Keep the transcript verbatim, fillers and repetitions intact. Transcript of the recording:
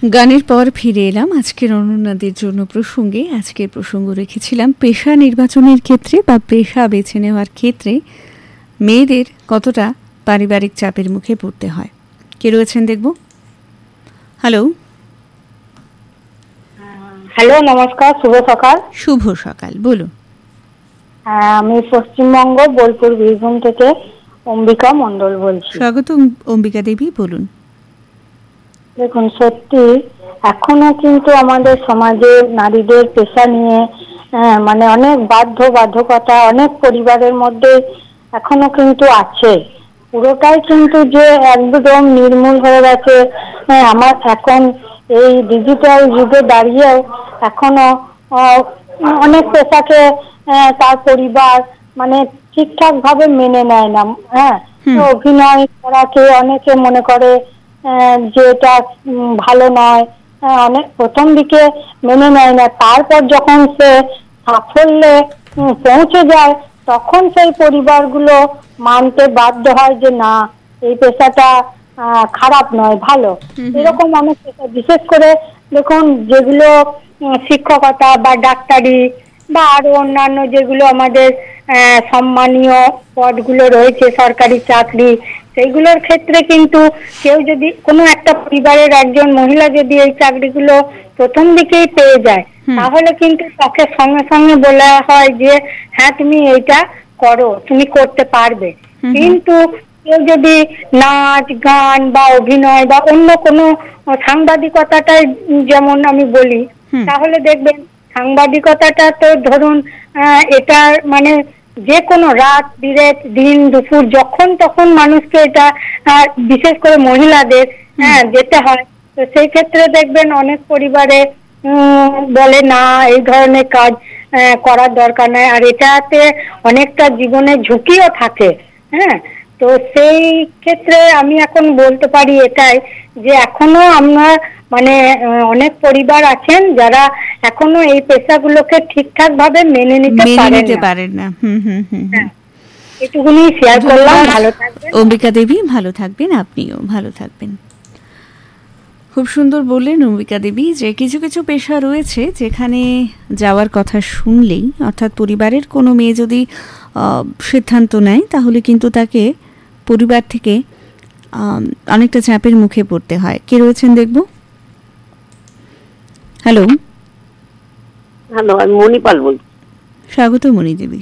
গানের পর ফিরে এলাম আজকের অনন্যাদের জন্য প্রসঙ্গে। আজকের প্রসঙ্গ রেখেছিলাম পেশা নির্বাচনের ক্ষেত্রে বা পেশা বেছে নেওয়ার ক্ষেত্রে মেয়েদের কতটা পারিবারিক চাপের মুখে পড়তে হয়। কে রয়েছেন দেখব। হ্যালো হ্যালো, নমস্কার, শুভ সকাল। শুভ সকাল, বলুন। আমি পশ্চিমবঙ্গ বোলপুর বীরভূম থেকে অম্বিকা মণ্ডল বলছি। স্বাগত অম্বিকা দেবী, বলুন। দেখুন, সত্যি এখনো কিন্তু আমাদের সমাজে নারীদের পেশা নিয়ে মানে অনেক বাধ্য বাধ্যকতা অনেক পরিবারের মধ্যে এখনো কিন্তু আছে। পুরোটাই কিন্তু যে একদম নির্মূল হয়ে গেছে আমার এখন এই ডিজিটাল যুগে দাঁড়িয়েও এখনো অনেক পেশাকে তার পরিবার মানে ঠিকঠাক ভাবে মেনে নেয় না। হ্যাঁ, অভিনয় করাকে অনেকে মনে করে যে এটা ভালো নয়, অনেক প্রথম দিকে মেনে নেয় না, তারপর যখন সে সাফল্যে পৌঁছে যায় তখন সেই পরিবারগুলো মানতে বাধ্য হয় যে না, এই পেশাটা খারাপ নয়, ভালো। এরকম অনেক পেশা, বিশেষ করে দেখুন যেগুলো শিক্ষকতা বা ডাক্তারি বা আরো অন্যান্য যেগুলো আমাদের সম্মানীয় পদগুলো রয়েছে, সরকারি চাকরি, সেইগুলোর ক্ষেত্রে কিন্তু কেউ যদি কোনো একটা পরিবারের একজন মহিলা যদি এই চাকরিগুলো প্রথম দিকেই পেয়ে যায় তাহলে কিন্তু তাকে সঙ্গে সঙ্গে বলা হয় যে হ্যাঁ তুমি এইটা করো, তুমি করতে পারবে। কিন্তু কেউ যদি নাচ গান বা অভিনয় বা অন্য কোনো সাংবাদিকতাটাই যেমন আমি বলি, তাহলে দেখবেন সাংবাদিকতাটা তো ধরুন এটার মানে যে কোনো রাত বিরেত দিন দুপুর যখন তখন মানুষকে এটা বিশেষ করে মহিলাদের হ্যাঁ যেতে হয়। তো সেই ক্ষেত্রে দেখবেন অনেক পরিবারে বলে না, এই ধরনের কাজ করার দরকার নাই, আর এটাতে অনেকটা জীবনের ঝুঁকিও থাকে। হ্যাঁ, তো সেই ক্ষেত্রে আমি এখন বলতে পারি এটাই যে এখনো আমরা মানে অনেক পরিবার আছেন যারা এখনো এই পেশাগুলোকে ঠিকঠাক ভাবে মেনে নিতে পারেন না। হুম হুম হুম এটুকুনি শেয়ার করলাম। ভালো থাকবেন অম্বিকা দেবী, ভালো থাকবেন, আপনিও ভালো থাকবেন। খুব সুন্দর বললেন অম্বিকা দেবী যে কিছু কিছু পেশা রয়েছে যেখানে যাওয়ার কথা শুনলেই, অর্থাৎ পরিবারের কোনো মেয়ে যদি সিদ্ধান্ত নেয় তাহলে কিন্তু তাকে পরিবার থেকে অনেকটা চাপের মুখে পড়তে হয়। কে রয়েছেন দেখব। হ্যালো হ্যালো, আমি মণিপাল বলছি। স্বাগত মণি দেবী।